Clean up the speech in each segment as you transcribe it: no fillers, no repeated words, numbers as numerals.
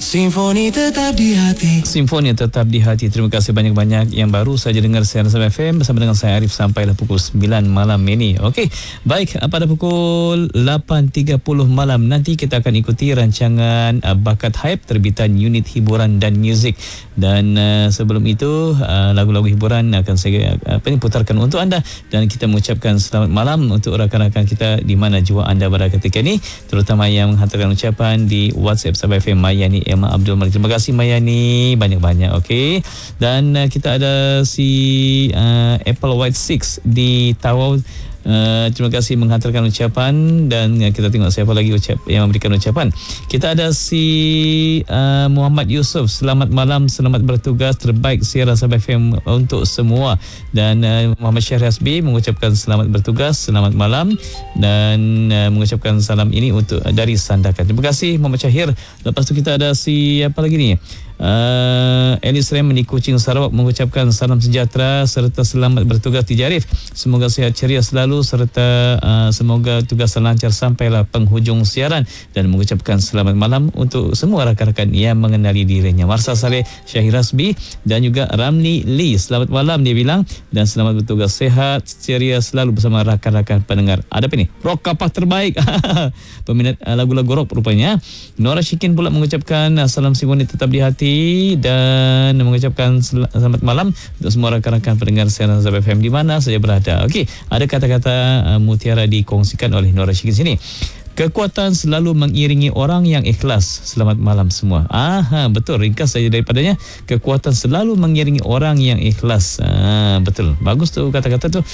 Simfoni tetap di hati. Simfoni tetap di hati. Terima kasih banyak-banyak yang baru saja dengar siaran Sabah FM bersama dengan saya Arif sampailah pukul 9 malam ini. Okey, baik, pada pukul 8.30 malam nanti kita akan ikuti rancangan Bakat Hype terbitan unit hiburan dan muzik. Dan sebelum itu lagu-lagu hiburan akan saya putarkan untuk anda dan kita mengucapkan selamat malam untuk rakan-rakan kita di mana jua anda berada ketika ini, terutama yang menghantarkan ucapan di WhatsApp Sabah FM Mayani Emma Abdul Malik. Terima kasih Mayani banyak-banyak. Okey, dan kita ada si Apple White 6 di Tawau. Terima kasih menghantarkan ucapan dan kita tengok siapa lagi yang memberikan ucapan. Kita ada si Muhammad Yusof, selamat malam, selamat bertugas, terbaik siaran Sabah FM untuk semua. Dan Muhammad Syahriz B mengucapkan selamat bertugas, selamat malam dan mengucapkan salam ini untuk dari Sandakan. Terima kasih Muhammad Syahir. Lepas tu kita ada si apa lagi ni? Elis Rem di Kuching Sarawak mengucapkan salam sejahtera serta selamat bertugas di Jarif. Semoga sihat ceria selalu serta semoga tugas lancar sampailah penghujung siaran dan mengucapkan selamat malam untuk semua rakan-rakan yang mengenali dirinya. Marsa Saleh, Syahir Rasbi dan juga Ramli Lee. Selamat malam dia bilang dan selamat bertugas sehat ceria selalu bersama rakan-rakan pendengar. Ada apa ni? Rock kapak terbaik. Peminat lagu-lagu rock rupanya. Nora Syikin pula mengucapkan salam simfoni tetap di hati dan mengucapkan selamat malam untuk semua rakan-rakan pendengar siaran Sabah FM di mana saja berada. Okey, ada kata-kata mutiara dikongsikan oleh Nora Syikin sini. Kekuatan selalu mengiringi orang yang ikhlas. Selamat malam semua. Betul, ringkas saja daripadanya. Kekuatan selalu mengiringi orang yang ikhlas. Betul, bagus tu kata-kata tu.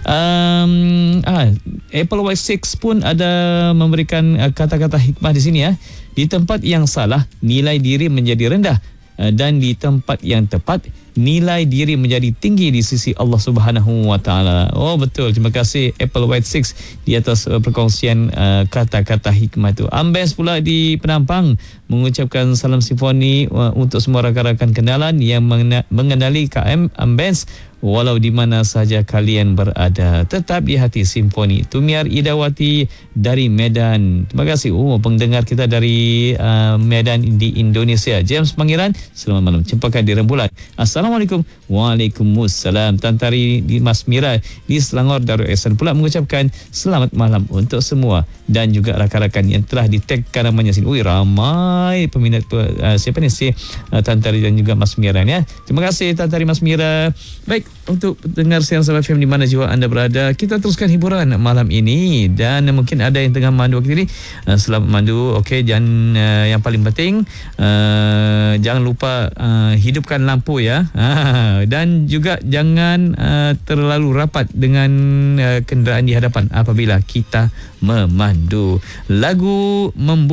Apple White 6 pun ada memberikan kata-kata hikmah di sini ya. Di tempat yang salah, nilai diri menjadi rendah dan di tempat yang tepat, nilai diri menjadi tinggi di sisi Allah Subhanahu Wa Taala. Oh betul, terima kasih Apple White 6 di atas perkongsian kata-kata hikmah itu. Ambens pula di Penampang mengucapkan salam simfoni untuk semua rakan-rakan kendalan yang mengenali KM Ambens walau di mana saja kalian berada. Tetap di hati simfoni. Tumiar Idawati dari Medan. Terima kasih. Pendengar kita dari Medan di Indonesia. James Pangeran, selamat malam. Cempakan di rembulan. Assalamualaikum. Waalaikumsalam. Tantari di Mas Mira di Selangor Darul Ihsan pula mengucapkan selamat malam untuk semua dan juga rakan-rakan yang telah di-tagkan namanya sini. Ramai peminat siapa ni si Tantari dan juga Mas Mira ya. Terima kasih Tantari Mas Mira. Baik, untuk dengar siaran Sabah FM di mana jua anda berada, kita teruskan hiburan malam ini dan mungkin ada yang tengah mandu waktu ini. Selamat mandu. Okey, jangan yang paling penting jangan lupa hidupkan lampu ya. Dan juga jangan terlalu rapat dengan kenderaan di hadapan apabila kita memandu. Lagu